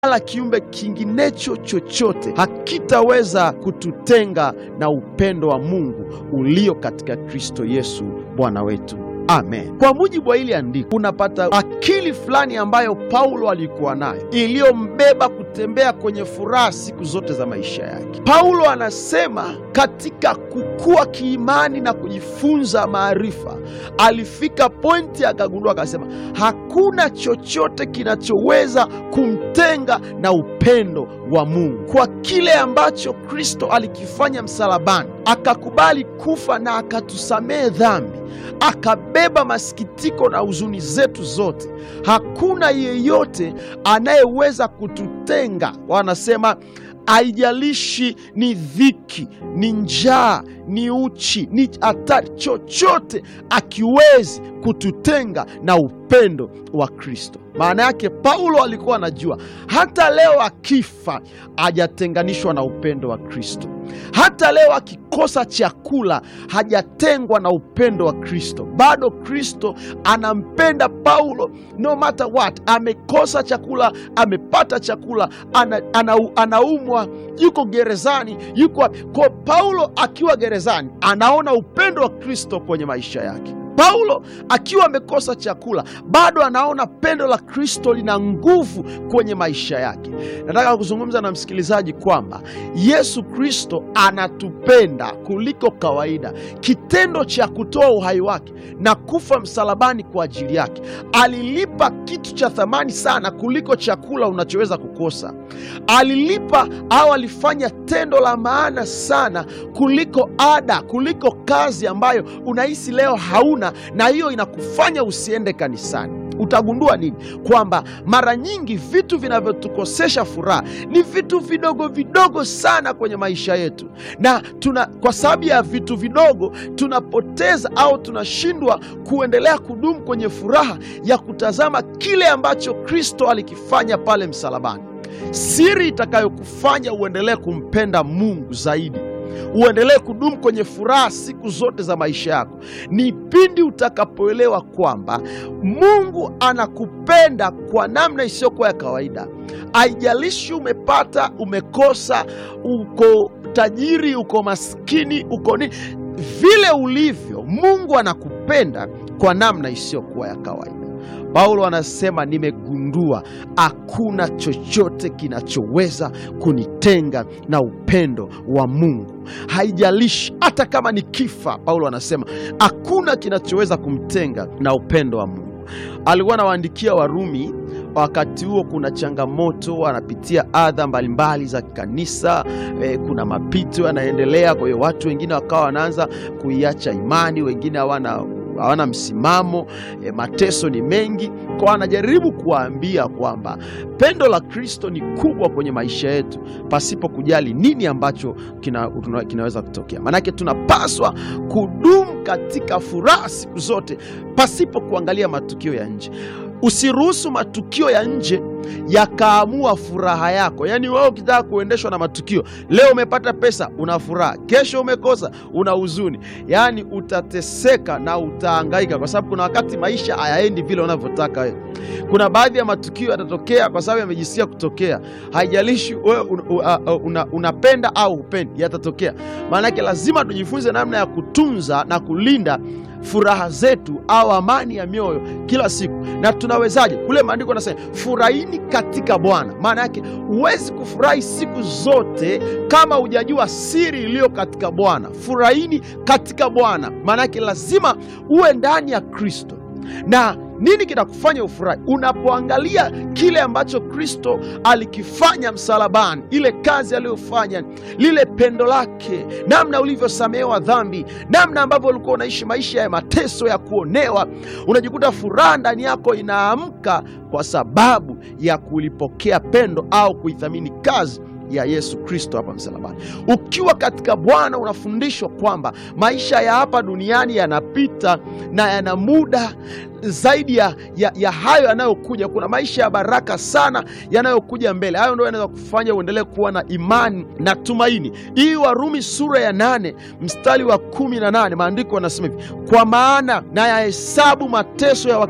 wala kiumbe kinginecho chochote hakitaweza kututenga na upendo wa Mungu ulio katika Kristo Yesu Bwana wetu. Amen. Kwa mujibu wa hili andiko, unapata akili fulani ambayo Paulo alikuwa nayo iliyombeba kutembea kwenye furaha siku zote za maisha yake. Paulo anasema katika kukua kiimani na kujifunza maarifa, alifika pointi akagundua, akasema hakuna chochote kinachoweza kumtenga na upendo wa Mungu. Kwa kile ambacho Kristo alikifanya msalabani, akakubali kufa na akatusamehe dhambi, akabeba masikitiko na huzuni zetu zote, hakuna yeyote anayeweza kututenga. Wanasema haijalishi ni dhiki, ni njaa, ni uchi, ni hatari, chochote akiwezi kututenga na upendo wa Kristo. Maana yake Paulo alikuwa anajua hata leo akifa hajatenganishwa na upendo wa Kristo. Hata leo akikosa chakula hajatengwa na upendo wa Kristo. Bado Kristo anampenda Paulo no matter what. Amekosa chakula, amepata chakula, anaumwa, yuko gerezani, kwa Paulo akiwa gerezani anaona upendo wa Kristo kwenye maisha yake. Paulo akiwa amekosa chakula bado anaona pendo la Kristo lina nguvu kwenye maisha yake. Nataka kuzungumza na msikilizaji kwamba Yesu Kristo anatupenda kuliko kawaida. Kitendo cha kutoa uhai wake na kufa msalabani kwa ajili yake, alilipa kitu cha thamani sana kuliko chakula unachoweza kukosa. Alilipa au alifanya tendo la maana sana kuliko ada, kuliko kazi ambayo unahisi leo hauna, na hiyo inakufanya usiende kanisani. Utagundua nini? Kwamba mara nyingi vitu vinavyotukosesha furaha ni vitu vidogo vidogo sana kwenye maisha yetu, na kwa sababu ya vitu vidogo tunapoteza au tunashindwa kuendelea kudumu kwenye furaha ya kutazama kile ambacho Kristo alikifanya pale msalabani. Siri itakayokufanya uendelee kumpenda Mungu zaidi, uendelee kudumu kwenye furaha siku zote za maisha yako, ni pindi utakapoelewa kwamba Mungu anakupenda kwa namna isiyokuwa ya kawaida. Haijalishi umepata, umekosa, uko tajiri, uko maskini, uko nini, vile ulivyo, Mungu anakupenda kwa namna isiyokuwa ya kawaida. Paulo anasema nimegundua hakuna chochote kinachoweza kunitenga na upendo wa Mungu. Haijalishi hata kama nikifa, Paulo anasema hakuna kinachoweza kumtenga na upendo wa Mungu. Alikuwa anawaandikia Warumi, wakati huo kuna changamoto, wanapitia adha mbalimbali za kanisa, kuna mapito yanaendelea. Kwa hiyo watu wengine wakawa wanaanza kuiacha imani, wengine hawana msimamo, mateso ni mengi. Kwa anajaribu kuwaambia kwamba pendo la Kristo ni kubwa kwenye maisha yetu, pasipo kujali nini ambacho kinaweza kutokea. Manake tunapaswa kudumu katika furaha siku zote, pasipo kuangalia matukio ya nje. Usiruhusu matukio ya nje yakaamua furaha yako. Yaani wewe ukitaka kuendeshwa na matukio, leo umepata pesa una furaha, kesho umekosa una huzuni, yaani utateseka na utahangaika, kwa sababu kuna wakati maisha hayaendi vile unavyotaka wewe. Kuna baadhi ya matukio yatatokea kwa sababu yamejisikia kutokea. Haijalishi wewe unapenda au hupendi, yatatokea. Maana yake lazima tujifunze namna ya kutunza na kulinda furaha zetu au amani ya mioyo kila siku. Na tunawezaje? Kule maandiko yanasema furahini katika Bwana. Maana yake huwezi kufurahi siku zote kama hujajua siri iliyo katika Bwana. Furahini katika Bwana, maana yake lazima uwe ndani ya Kristo. Na nini kinakufanya ufurahi? Unapoangalia kile ambacho Kristo alikifanya msalabani, ile kazi aliyofanya, lile pendo lake, namna ulivyosamehewa dhambi, namna ambavyo ulikuwa unaishi maisha ya mateso, ya kuonewa, unajikuta furaha ndani yako inaamka kwa sababu ya kulipokea pendo au kuithamini kazi ya Yesu Kristo hapa msalabani. Ukiwa katika Bwana unafundishwa kwamba maisha ya hapa duniani yanapita na yana muda zaidi ya hayo yanayokuja. Kuna maisha ya baraka sana yanayokuja mbele. Hayo ndio yanaweza kufanya uendelee kuwa na imani na tumaini. Hii Warumi sura ya 8 mstari wa 18, maandiko yanasema hivi: kwa maana na yahesabu mateso ya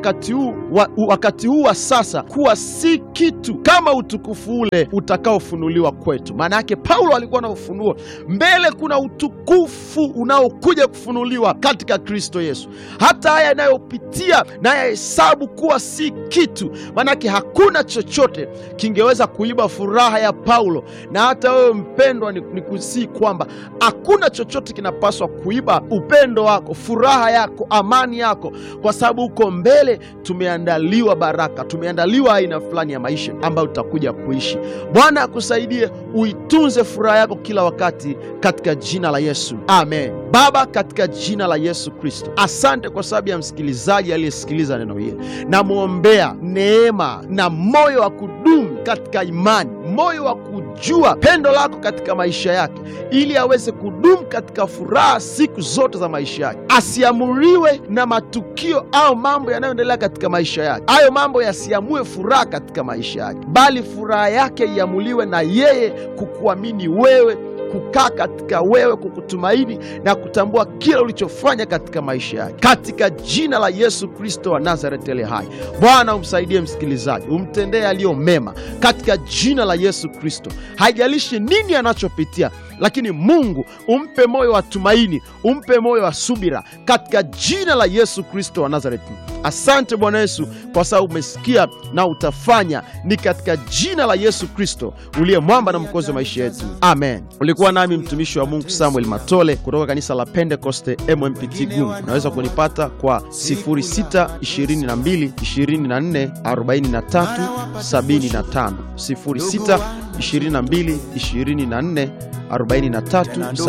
wakati huu wa sasa kuwa si kitu kama utukufu ule utakaofunuliwa kwetu. Maana yake Paulo alikuwa na ufunuo, mbele kuna utukufu unaokuja kufunuliwa katika Kristo Yesu. Hata haya yanayopitia na yahesabu kuwa si kitu. Manake hakuna chochote kingeweza kuiba furaha ya Paulo. Na hata wewe mpendwa, ni kusii kwamba hakuna chochote kinapaswa kuiba upendo wako, furaha yako, amani yako, kwa sababu uko mbele tumeandaliwa baraka, tumeandaliwa aina fulani ya maisha ambayo utakuja kuishi. Bwana akusaidie uitunze furaha yako kila wakati katika jina la Yesu. Amen. Baba, katika jina la Yesu Kristo, asante kwa sababu ya msikilizaji aliyesikiliza neno hili. Namuombea neema na moyo wa kudumu katika imani, moyo wa kujua pendo lako katika maisha yake, ili aweze kudumu katika furaha siku zote za maisha yake. Asiamuriwe na matukio au mambo yanayoendelea katika maisha yake. Hayo mambo yasiamue furaha katika maisha yake, bali furaha yake iamuliwe na yeye kukuamini wewe, kukaa katika wewe, kukutumaini na kutambua kila ulichofanya katika maisha yake, katika jina la Yesu Kristo wa Nazareti aliye hai. Bwana, umsaidie msikilizaji, umtendee aliyo mema katika jina la Yesu Kristo. Haijalishi nini anachopitia, lakini Mungu umpe moyo wa tumaini, umpe moyo wa subira katika jina la Yesu Kristo wa Nazareti. Asante Bwana Yesu kwa sababu umesikia na utafanya. Ni katika jina la Yesu Kristo uliye mwamba na mwokozi wa maisha yetu. Amen. Ulikuwa nami mtumishi wa Mungu Samuel Matole kutoka kanisa la Pentecoste MMPT Gungu. Unaweza kunipata kwa 0622 24 43 75, 0622 24 43